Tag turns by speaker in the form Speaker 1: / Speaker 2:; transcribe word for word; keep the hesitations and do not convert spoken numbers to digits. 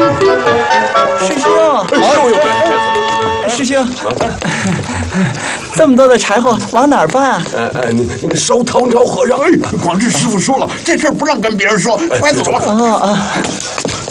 Speaker 1: 师兄，
Speaker 2: 哎呦，
Speaker 1: 师兄，这么多的柴火往哪儿搬啊？
Speaker 2: 哎哎，你你烧唐朝和尚。
Speaker 3: 哎，广智师傅说了，这事儿不让跟别人说，快走了。
Speaker 1: 啊啊！